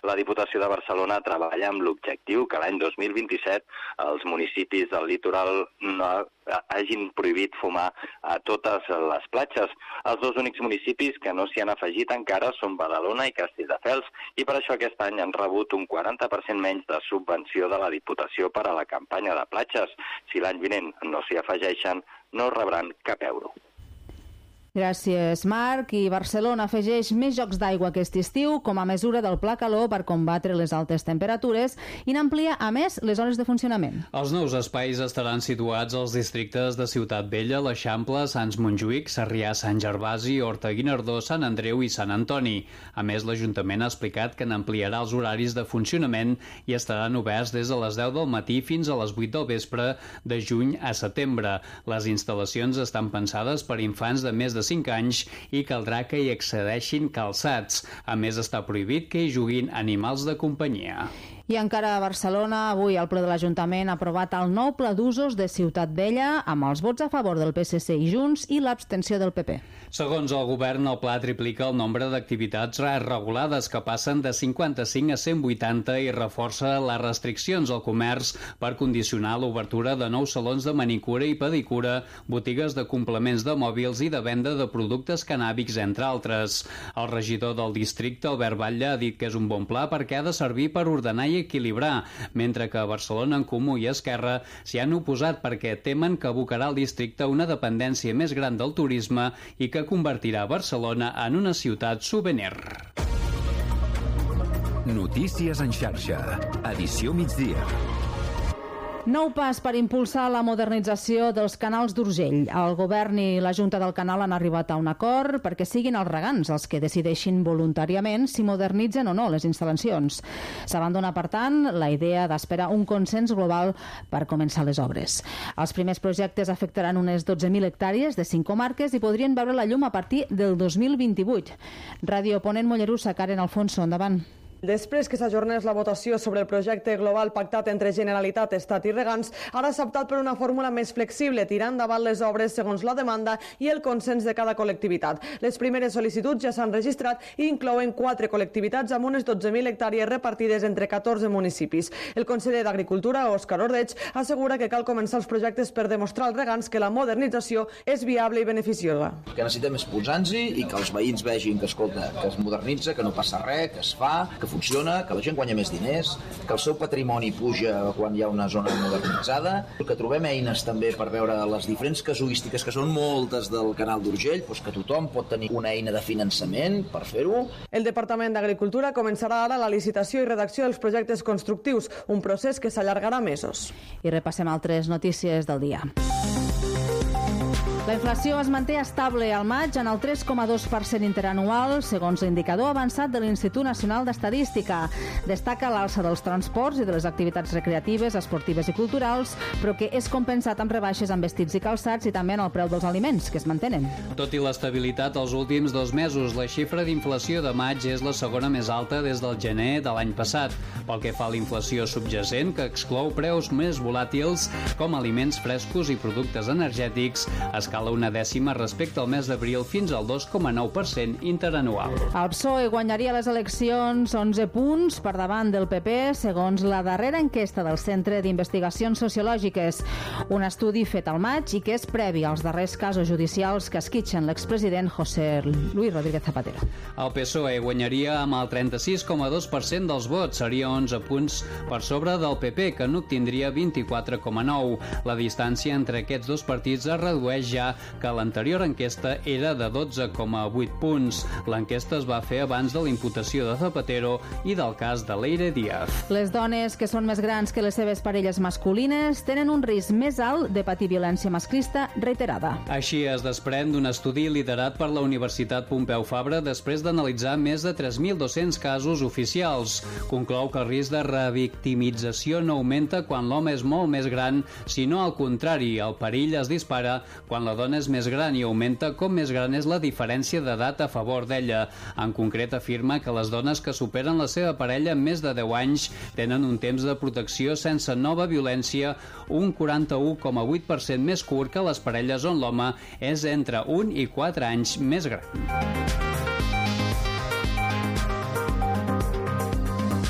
La Diputació de Barcelona treballa amb l'objectiu que l'any 2027 els municipis del litoral hagin prohibit fumar a totes les platges. Els dos únics municipis que no s'hi han afegit encara són Badalona i Castelldefels, i per això aquest any han rebut un 40% menys de subvenció de la Diputació per a la campanya de platges. Si l'any vinent no s'hi afegeixen, no rebran cap euro. Gràcies, Marc. I Barcelona afegeix més jocs d'aigua aquest estiu com a mesura del Pla Calor per combatre les altes temperatures i n'amplia, a més, les hores de funcionament. Els nous espais estaran situats als districtes de Ciutat Vella, l'Eixample, Sants Montjuïc, Sarrià, Sant Gervasi, Horta-Guinardó, Sant Andreu i Sant Antoni. A més, l'Ajuntament ha explicat que n'ampliarà els horaris de funcionament i estaran oberts des de les 10 del matí fins a les 8 del vespre de juny a setembre. Les instal·lacions estan pensades per infants de més de 5 anys i caldrà que hi accedeixin calçats. A més, està prohibit que hi juguin animals de companyia. I encara a Barcelona, avui el ple de l'Ajuntament ha aprovat el nou pla d'usos de Ciutat Vella amb els vots a favor del PSC i Junts i l'abstenció del PP. Segons el govern, el pla triplica el nombre d'activitats regulades que passen de 55 a 180 i reforça les restriccions al comerç per condicionar l'obertura de nous salons de manicura i pedicura, botigues de complements de mòbils i de venda de productes cannàbics, entre altres. El regidor del districte, Albert Batlle, ha dit que és un bon pla perquè ha de servir per ordenar i equilibrar, mentre que Barcelona en Comú i Esquerra s'hi han oposat perquè temen que abocarà el districte a una dependència més gran del turisme i que convertirà Barcelona en una ciutat souvenir. Notícies en xarxa. Edició migdia. Nou pas per impulsar la modernització dels canals d'Urgell. El govern i la Junta del Canal han arribat a un acord perquè siguin els regants els que decideixin voluntàriament si modernitzen o no les instal·lacions. S'abandona, per tant, la idea d'esperar un consens global per començar les obres. Els primers projectes afectaran unes 12.000 hectàrees de 5 comarques i podrien veure la llum a partir del 2028. Ràdio Ponent Mollerussa, Karen Alfonso, endavant. Després que s'ajornés la votació sobre el projecte global pactat entre Generalitat, Estat i regants, ara s'ha optat per una fórmula més flexible, tirant endavant les obres segons la demanda i el consens de cada col·lectivitat. Les primeres sol·licituds ja s'han registrat i inclouen 4 col·lectivitats amb unes 12.000 hectàrees repartides entre 14 municipis. El conseller d'Agricultura, Òscar Ordeig, assegura que cal començar els projectes per demostrar als regants que la modernització és viable i beneficiosa. El que necessitem és posar-nos-hi i que els veïns vegin que, escolta, que es modernitza, que no passa res, que es fa, que funciona, que la gent guanya més diners, que el seu patrimoni puja quan hi ha una zona modernitzada, que trobem eines també per veure les diferents casuístiques, que són moltes del canal d'Urgell, doncs que tothom pot tenir una eina de finançament per fer-ho. El Departament d'Agricultura començarà ara la licitació i redacció dels projectes constructius, un procés que s'allargarà mesos. I repassem altres notícies del dia. La inflació es manté estable al maig en el 3,2% interanual, segons l'indicador avançat de l'Institut Nacional d'Estadística. Destaca l'alça dels transports i de les activitats recreatives, esportives i culturals, però que és compensat amb rebaixes en vestits i calçats i també en el preu dels aliments, que es mantenen. Tot i l'estabilitat els últims 2 mesos, la xifra d'inflació de maig és la segona més alta des del gener de l'any passat. Pel que fa a l'inflació subjacent, que exclou preus més volàtils com aliments frescos i productes energètics, escala una dècima respecte al mes d'abril fins al 2,9% interanual. El PSOE guanyaria les eleccions 11 punts per davant del PP, segons la darrera enquesta del Centre d'Investigacions Sociològiques. Un estudi fet al maig i que és previ als darrers casos judicials que esquitxen l'expresident José Luis Rodríguez Zapatero. El PSOE guanyaria amb el 36,2% dels vots, seria 11 punts per sobre del PP, que n'obtindria 24,9. La distància entre aquests dos partits es redueix ja que l'anterior enquesta era de 12,8 punts. L'enquesta es va fer abans de la imputació de Zapatero i del cas de Leire Díaz. Les dones que són més grans que les seves parelles masculines tenen un risc més alt de patir violència masclista reiterada. Així es desprèn d'un estudi liderat per la Universitat Pompeu Fabra després d'analitzar més de 3.200 casos oficials. Conclou que el risc de revictimització no augmenta quan l'home és molt més gran, sinó al contrari, el perill es dispara quan la dona és més gran i augmenta com més gran és la diferència d'edat a favor d'ella. En concret, afirma que les dones que superen la seva parella en més de 10 anys tenen un temps de protecció sense nova violència un 41,8% més curt que les parelles on l'home és entre 1 i 4 anys més gran.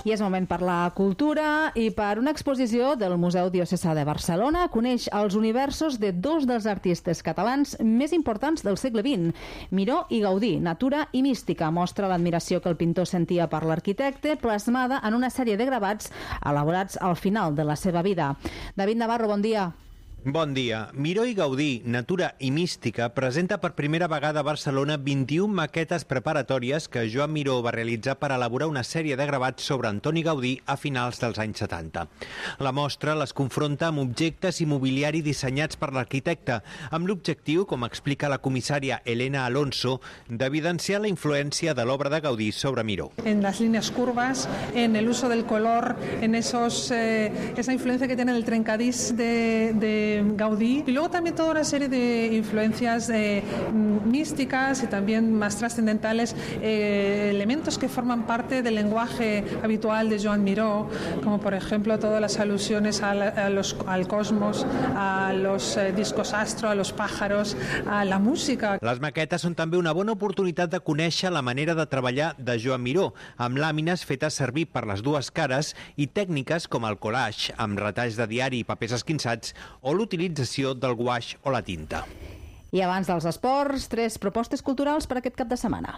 I és moment per la cultura i per una exposició del Museu Diocesà de Barcelona coneix els universos de dos dels artistes catalans més importants del segle XX. Miró i Gaudí, natura i mística, mostra l'admiració que el pintor sentia per l'arquitecte, plasmada en una sèrie de gravats elaborats al final de la seva vida. David Navarro, bon dia. Bon dia. Miró i Gaudí, natura i mística, presenta per primera vegada a Barcelona 21 maquetes preparatòries que Joan Miró va realitzar per elaborar una sèrie de gravats sobre Antoni Gaudí a finals dels anys 70. La mostra les confronta amb objectes i mobiliari dissenyats per l'arquitecte, amb l'objectiu, com explica la comissària Elena Alonso, d'evidenciar la influència de l'obra de Gaudí sobre Miró. En las líneas curvas, en el uso del color, en esa influencia que tiene el trencadís de Gaudí, y luego también toda una serie de influencias místicas y también más trascendentales, elementos que forman parte del lenguaje habitual de Joan Miró, como por ejemplo todas las alusiones al cosmos, a los discos astro, a los pájaros, a la música. Les maquetes són també una bona oportunitat de conèixer la manera de treballar de Joan Miró, amb làmines fetes servir per les dues cares i tècniques com el collage, amb retalls de diari i papers esquinçats, o l'utilització del guaix o la tinta. I abans dels esports, 3 propostes culturals per aquest cap de setmana.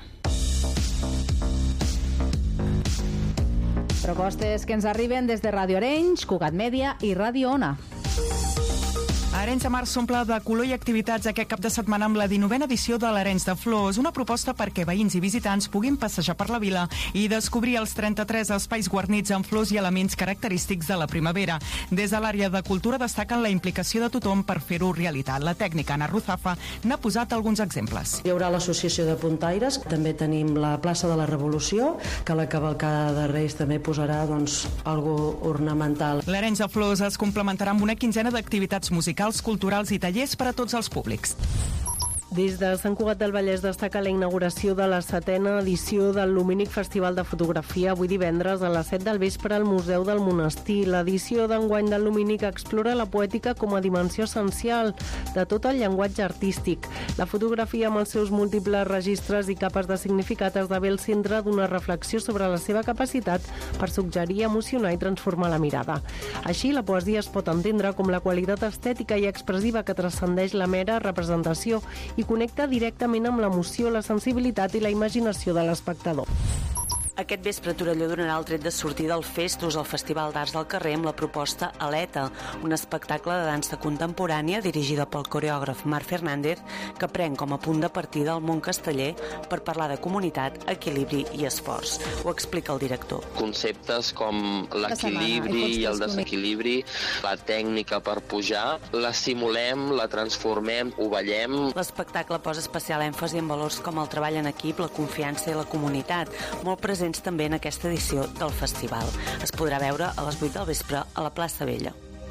Propostes que ens arriben des de Ràdio Arenys, Cugat Mèdia i Ràdio Ona. Arenys de Mar s'omple de color i activitats aquest cap de setmana amb la 19a edició de l'Arenys de Flors, una proposta perquè veïns i visitants puguin passejar per la vila i descobrir els 33 espais guarnits amb flors i elements característics de la primavera. Des de l'àrea de cultura destaquen la implicació de tothom per fer-ho realitat. La tècnica Ana Ruzafa n'ha posat alguns exemples. Hi haurà l'associació de puntaires, també tenim la plaça de la Revolució, que la cavalcada de Reis també posarà algo ornamental. L'Arenys de Flors es complementarà amb una quinzena d'activitats musicals, culturals i tallers per a tots els públics. Des de Sant Cugat del Vallès destaca la inauguració de la 7a edició del Lumínic Festival de Fotografia avui divendres a les 7 del vespre al Museu del Monestir. L'edició d'enguany del Lumínic explora la poètica com a dimensió essencial de tot el llenguatge artístic. La fotografia, amb els seus múltiples registres i capes de significat, esdevé el centre d'una reflexió sobre la seva capacitat per suggerir, emocionar i transformar la mirada. Així, la poesia es pot entendre com la qualitat estètica i expressiva que transcendeix la mera representació i connecta directament amb l'emoció, la sensibilitat i la imaginació de l'espectador. Aquest vespre Torelló donarà el tret de sortida al Festus, el Festival d'Arts del Carrer, amb la proposta Aleta, un espectacle de dansa contemporània dirigida pel coreògraf Marc Fernández, que pren com a punt de partida el món casteller per parlar de comunitat, equilibri i esforç. Ho explica el director. Conceptes com l'equilibri i el desequilibri, la tècnica per pujar, la simulem, la transformem, ho ballem. L'espectacle posa especial èmfasi en valors com el treball en equip, la confiança i la comunitat, molt presents també en aquesta edició del festival. Es podrà veure a les 8 del vespre a la plaça Vella.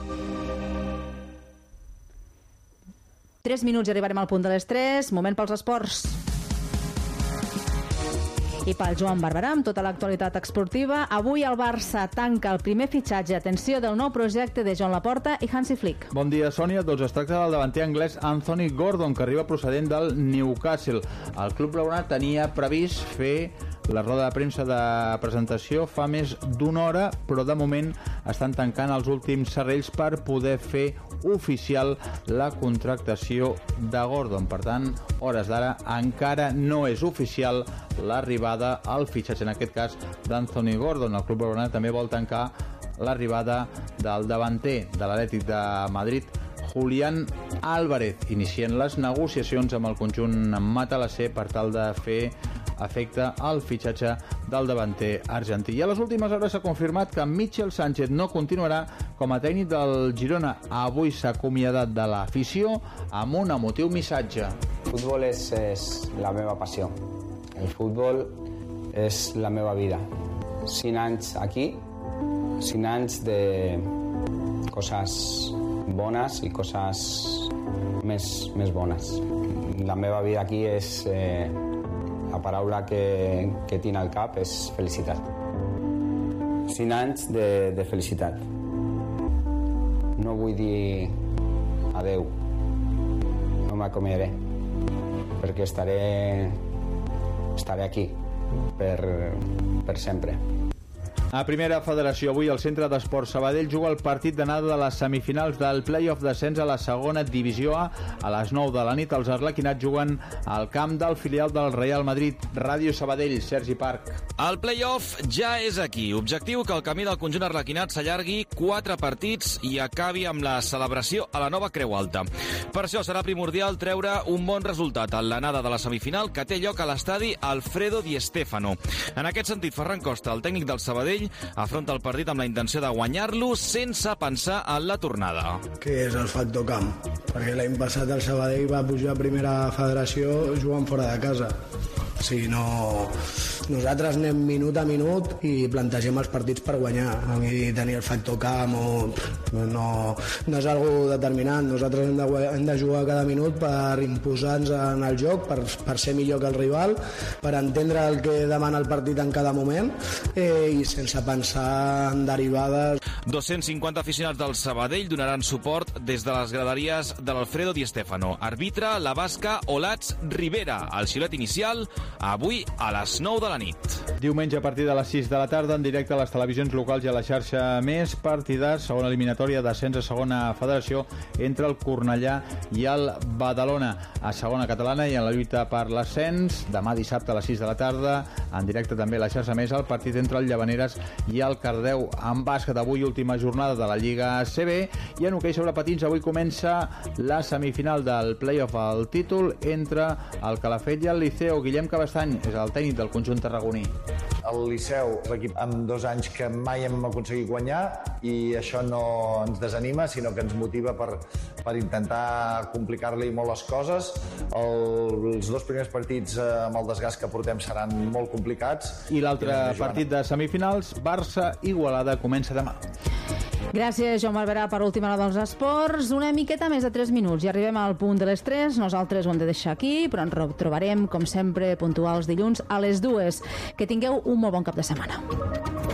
3 minuts i arribarem al punt de les 3. Moment pels esports. I pel Joan Barberà, amb tota l'actualitat esportiva, avui el Barça tanca el primer fitxatge, atenció, del nou projecte de Joan Laporta i Hansi Flick. Bon dia, Sònia. Doncs es tracta del davanter anglès Anthony Gordon, que arriba procedent del Newcastle. El club blaugrana tenia previst fer la roda de premsa de presentació fa més d'una hora, però de moment estan tancant els últims serrells per poder fer oficial la contractació de Gordon. Per tant, hores d'ara encara no és oficial l'arribada al fitxatge, en aquest cas, d'Anthony Gordon. El club blaugrana també vol tancar l'arribada del davanter de l'Atlètic de Madrid, Julián Álvarez, inicien les negociacions amb el conjunt matalasser per tal de fer efecte al fitxatge del davanter argentí. I a les últimes hores s'ha confirmat que Michel Sánchez no continuarà com a tècnic del Girona. Avui s'ha acomiadat de l'afició amb un emotiu missatge. El futbol és la meva passió. El futbol és la meva vida. 5 anys aquí, 5 anys de coses bones i coses més bones. La meva vida aquí és... La paraula que tinc al cap és felicitat. 5 anys de felicitat. No vull dir adeu. No m'acomiadaré. Perquè estaré aquí per sempre. A Primera Federació, avui el Centre d'Esports Sabadell juga el partit d'anada de les semifinals del play-off descens a la segona divisió A. A les 9 de la nit els arlequinats juguen al camp del filial del Real Madrid. Ràdio Sabadell, Sergi Parc. El play-off ja és aquí. Objectiu que el camí del conjunt arlequinat s'allargui 4 partits i acabi amb la celebració a la nova Creu Alta. Per això serà primordial treure un bon resultat en l'anada de la semifinal que té lloc a l'estadi Alfredo Di Stéfano. En aquest sentit, Ferran Costa, el tècnic del Sabadell, afronta el partit amb la intenció de guanyar-lo sense pensar en la tornada. Què és el factor camp? Perquè l'any passat el Sabadell va pujar a Primera Federació jugant fora de casa. O sigui, nosaltres anem minut a minut i plantegem els partits per guanyar. A mi tenir el factor camp no és algo determinant. Nosaltres hem de jugar cada minut per imposar-nos en el joc, per ser millor que el rival, per entendre el que demana el partit en cada moment i sense pensar en derivades. 250 aficionats del Sabadell donaran suport des de les graderies de l'Alfredo Di Stéfano. Arbitre la basca Olats Rivera. El xiulet inicial avui a les 9 de la nit. Diumenge a partir de les 6 de la tarda en directe a les televisions locals i a la xarxa Més, partidars, segona eliminatòria d'ascens a segona federació entre el Cornellà i el Badalona. A segona catalana i en la lluita per l'ascens, demà dissabte a les 6 de la tarda, en directe també a la xarxa Més, el partit entre el Llavaneres i el Cardeu. En bàsquet, avui última jornada de la Lliga CB, i en hoquei sobre patins avui comença la semifinal del play-off al títol entre el Calafell i el Liceo. Guillem Cabestany és el tècnic del conjunt tarragoní. El Liceu és l'equip amb 2 anys que mai hem aconseguit guanyar i això no ens desanima, sinó que ens motiva per intentar complicar-li molt les coses. Els 2 primers partits amb el desgast que portem seran molt complicats. I l'altre partit de semifinals, Barça-Igualada, comença demà. Gràcies, Joan Barberà, per última hora dels esports. Una miqueta més de 3 minuts i arribem al punt de les 3. Nosaltres ho hem de deixar aquí, però ens retrobarem, com sempre, puntuals dilluns a les 2. Que tingueu un molt bon cap de setmana.